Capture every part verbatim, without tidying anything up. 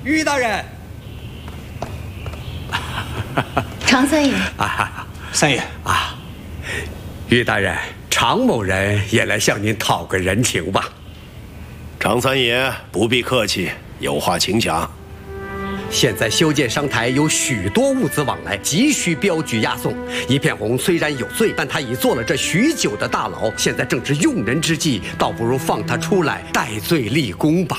于大人。 常三爷。 啊， 三爷啊，于大人，常某人也来向您讨个人情吧。 常三爷不必客气，有话请讲。 现在修建商台有许多物资往来，急需镖局押送。一片红虽然有罪，但他已做了这许久的大牢，现在正值用人之际，倒不如放他出来戴罪立功吧。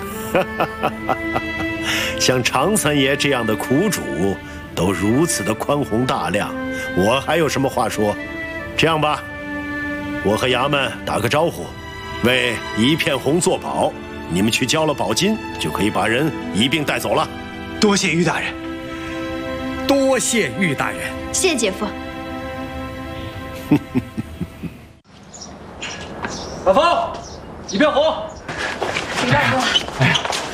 像常三爷这样的苦主都如此的宽宏大量，我还有什么话说？这样吧，我和衙门打个招呼，为一片红做保，你们去交了保金，就可以把人一并带走了。 多谢于大人， 多谢于大人， 谢姐夫。 老方，一片红。 李大哥， 哎呀，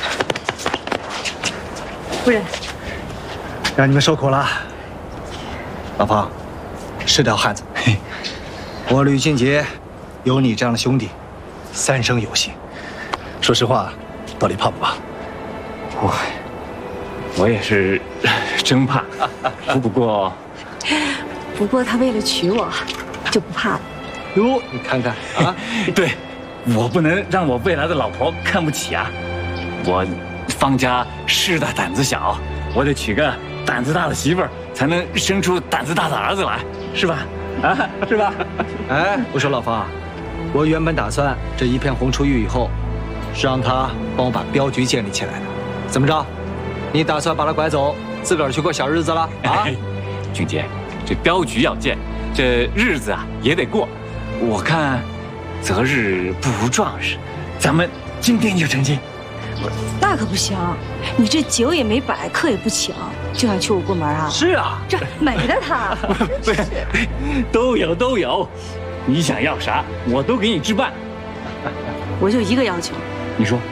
夫人， 让你们受苦了。老方，是条汉子。嘿，我吕俊杰有你这样的兄弟，三生有幸。说实话，到底怕不怕？ 我，我也是真怕，不过， 不过他为了娶我，就不怕了。 哟，你看看啊， 对，我不能让我未来的老婆看不起啊！我方家势大胆子小，我得娶个胆子大的媳妇儿，才能生出胆子大的儿子来，是吧？啊，是吧？ 哎，我说老方，我原本打算这一片红出狱以后，是让他帮我把镖局建立起来的。怎么着？你打算把他拐走，自个儿去过小日子了啊？ 俊杰，这镖局要建，这日子啊也得过。我看，择日不如撞日，咱们今天就成亲。 那可不行，你这酒也没摆，客也不请，就想娶我过门啊？ 是啊， 这美的他， 不是，都有都有，你想要啥，我都给你置办。 我就一个要求， 你说。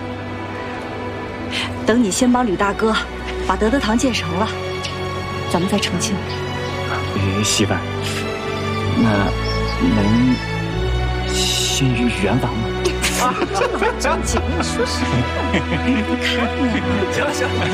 等你先帮吕大哥把德德堂建成了，咱们再成亲。 呃，媳妇儿，那能先圆房吗？ 啊，这么正经，你说什么呢？你看呀， 行了行了。